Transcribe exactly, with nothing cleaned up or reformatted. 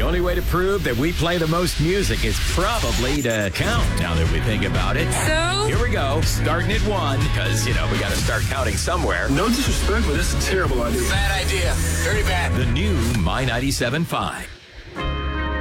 only way to prove that we play the most music is probably to count, now that we think about it. So? Here we go, starting at one, because, you know, we got to start counting somewhere. No disrespect, but that's a terrible idea. Bad idea. Very bad. The new My ninety-seven point five.